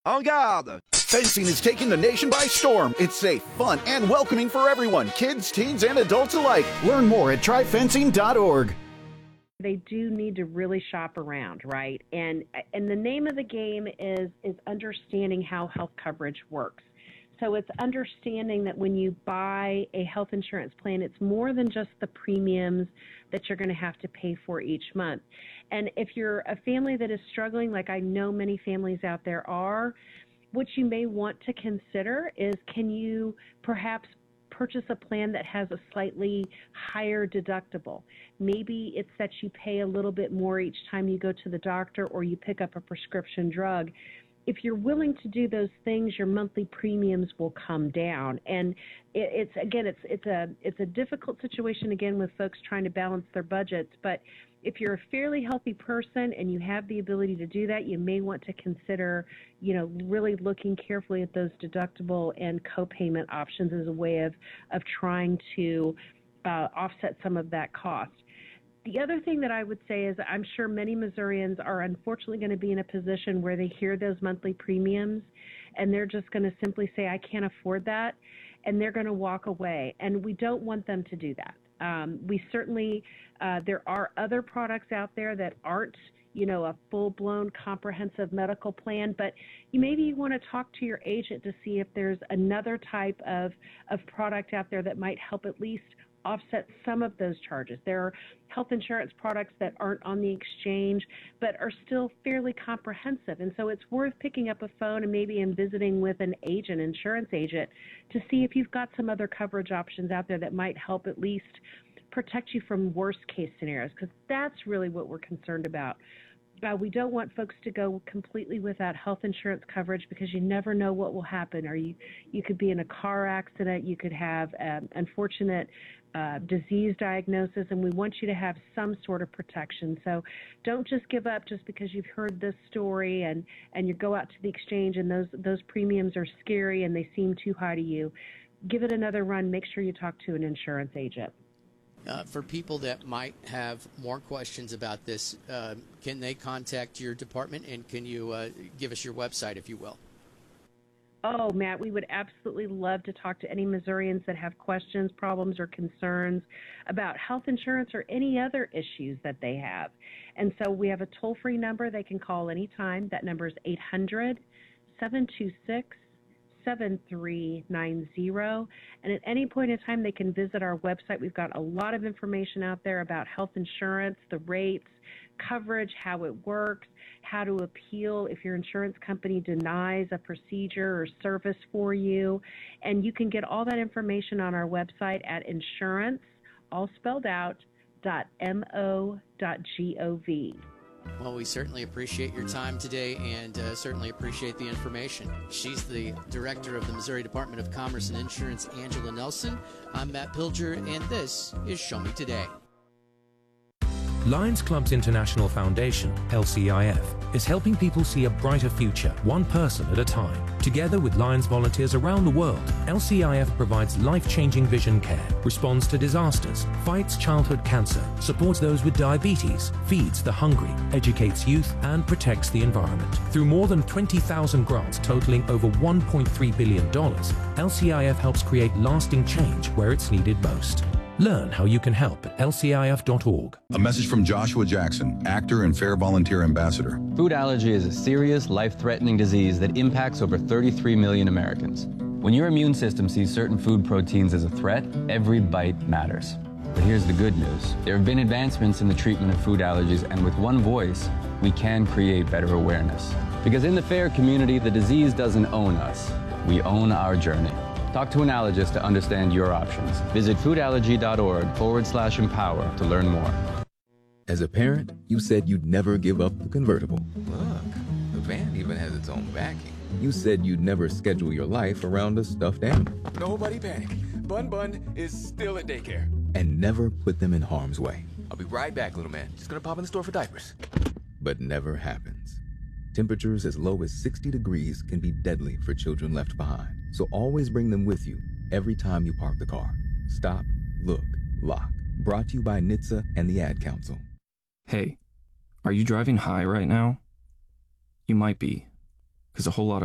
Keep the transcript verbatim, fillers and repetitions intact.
En garde! Fencing is taking the nation by storm. It's safe, fun, and welcoming for everyone, kids, teens, and adults alike. Learn more at try fencing dot org. They do need to really shop around, right? And and the name of the game is is understanding how health coverage works. So it's understanding that when you buy a health insurance plan, it's more than just the premiums that you're going to have to pay for each month. And if you're a family that is struggling, like I know many families out there are, what you may want to consider is, can you perhaps purchase a plan that has a slightly higher deductible? Maybe it's that you pay a little bit more each time you go to the doctor or you pick up a prescription drug. If you're willing to do those things, your monthly premiums will come down. And it, it's again, it's it's a it's a difficult situation again with folks trying to balance their budgets. But if you're a fairly healthy person and you have the ability to do that, you may want to consider, you know, really looking carefully at those deductible and co-payment options as a way of of trying to uh, offset some of that cost. The other thing that I would say is I'm sure many Missourians are unfortunately going to be in a position where they hear those monthly premiums and they're just going to simply say, I can't afford that, and they're going to walk away. And we don't want them to do that. Um, we certainly, uh, there are other products out there that aren't, you know, a full-blown comprehensive medical plan, but you maybe you want to talk to your agent to see if there's another type of, of product out there that might help at least offset some of those charges. There are health insurance products that aren't on the exchange but are still fairly comprehensive, and so it's worth picking up a phone and maybe in visiting with an agent, insurance agent, to see if you've got some other coverage options out there that might help at least protect you from worst case scenarios, because that's really what we're concerned about. Uh, we don't want folks to go completely without health insurance coverage because you never know what will happen. Or you, you could be in a car accident, you could have an unfortunate uh, disease diagnosis, and we want you to have some sort of protection. So don't just give up just because you've heard this story and, and you go out to the exchange and those, those premiums are scary and they seem too high to you. Give it another run. Make sure you talk to an insurance agent. Uh, for people that might have more questions about this, uh, can they contact your department, and can you uh, give us your website, if you will? Oh, Matt, we would absolutely love to talk to any Missourians that have questions, problems, or concerns about health insurance or any other issues that they have. And so we have a toll-free number they can call anytime. That number is eight hundred, seven two six, seven three nine zero, and at any point in time they can visit our website. We've got a lot of information out there about health insurance, the rates, coverage, how it works, how to appeal if your insurance company denies a procedure or service for you. And you can get all that information on our website at insurance, all spelled out, dot mo dot gov. Well, we certainly appreciate your time today and uh, certainly appreciate the information. She's the director of the Missouri Department of Commerce and Insurance, Angela Nelson. I'm Matt Pilger, and this is Show Me Today. Lions Clubs International Foundation, L C I F, is helping people see a brighter future, one person at a time. Together with Lions volunteers around the world, L C I F provides life-changing vision care, responds to disasters, fights childhood cancer, supports those with diabetes, feeds the hungry, educates youth, and protects the environment. Through more than twenty thousand grants totaling over one point three billion dollars, L C I F helps create lasting change where it's needed most. Learn how you can help at L C I F dot org. A message from Joshua Jackson, actor and Fair Volunteer Ambassador. Food allergy is a serious, life-threatening disease that impacts over thirty-three million Americans. When your immune system sees certain food proteins as a threat, every bite matters. But here's the good news. There have been advancements in the treatment of food allergies, and with one voice, we can create better awareness. Because in the FAIR community, the disease doesn't own us. We own our journey. Talk to an allergist to understand your options. Visit foodallergy.org forward slash empower to learn more. As a parent, you said you'd never give up the convertible. Look, the van even has its own backing. You said you'd never schedule your life around a stuffed animal. Nobody panic. Bun Bun is still at daycare. And never put them in harm's way. I'll be right back, little man. Just gonna pop in the store for diapers. But never happens. Temperatures as low as sixty degrees can be deadly for children left behind. So always bring them with you every time you park the car. Stop, look, lock. Brought to you by N H T S A and the Ad Council. Hey, are you driving high right now? You might be, because a whole lot of